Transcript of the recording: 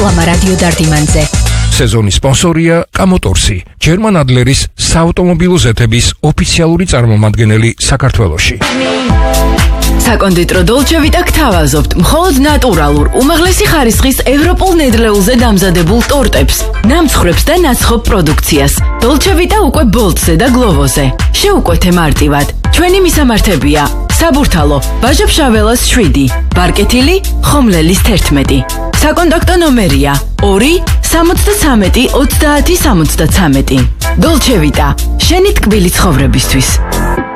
რეკლამა რადიო დარდიმანზე. სეზონის სპონსორია კამოტორსი, ჯერმან ადლერის საავტომობილო ზეთების ოფიციალური წარმომადგენელი საქართველოში. საკონდიტრო დოლჩე ვიტა გთავაზობთ მხოლოდ ნატურალურ, უმაღლესი ხარისხის ევროპულ ნედლეულზე დამზადებულ ტორტებს, ნამცხრებს და ნაცხოვ პროდუქციას. დოლჩე ვიტა უკვე ბოლტზე და გლოვოზე. შეუკვეთე მარტივად. ჩვენი მისამართებია: საბურთალო, ბაჟა-ფშაველას 7, ბარკეთილი, ხომლელის 11. საკონტაქტო ნომერია 2 73 30 73. დოლჩე ვიტა, შენი ტკბილი ცხოვრებისთვის.